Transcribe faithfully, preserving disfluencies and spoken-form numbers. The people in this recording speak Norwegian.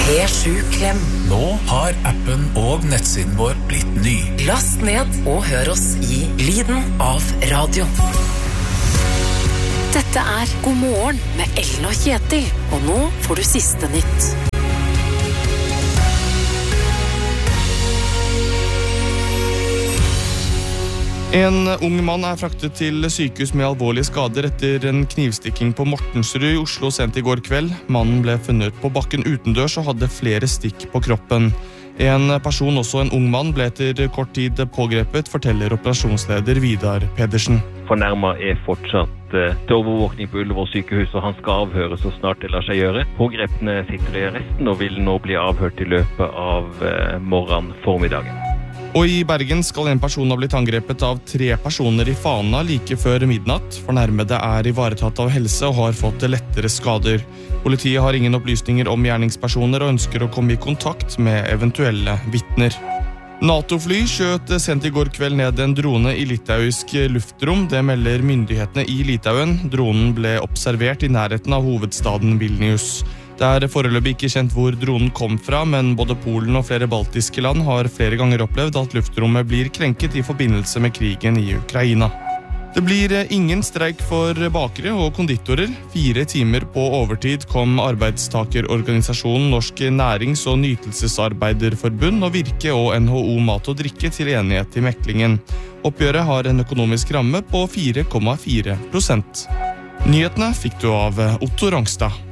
P sju Klem. Nå har appen og nettsiden vår blitt ny. Last ned og hør oss i lyden av radio. Dette er God morgen med Ellen og Kjetil, og nå får du siste nytt. En ung mann er fraktet til sykehus med alvorlige skader etter en knivstikking på Mortensrud i Oslo sent i går kveld. Mannen ble funnet på bakken utendørs og hadde flere stikk på kroppen. En person, også en ung mann, ble etter kort tid pågrepet, forteller operasjonsleder Vidar Pedersen. Fornærmet er fortsatt uh, til overvåkning på Ullevål sykehus, og han skal avhøres så snart det lar seg gjøre. Pågrepne sitter i arresten og vil nå bli avhørt i løpet av uh, morgen formiddagen. Og i Bergen skal en person ha blitt angrepet av tre personer i Fana like før midnatt. Fornærmede er ivaretatt av helse og har fått lettere skader. Politiet har ingen opplysninger om gjerningspersoner og ønsker å komme i kontakt med eventuelle vitner. NATO-fly skjøt sent i går kveld ned en drone i litauisk luftrom. Det melder myndighetene i Litauen. Dronen ble observert i nærheten av hovedstaden Vilnius. Det er foreløpig ikke kjent hvor dronen kom fra, men både Polen og flere baltiske land har flere ganger opplevd at luftrommet blir krenket i forbindelse med krigen i Ukraina. Det blir ingen streik for bakere og konditorer. Fire timer på overtid kom arbeidstakerorganisasjonen Norsk Nærings- og Nytelsesarbeiderforbund og Virke og N H O Mat og Drikke til enighet i meklingen. Oppgjøret har en økonomisk ramme på fire komma fire prosent. Nyhetene fikk du av Otto Rangstad.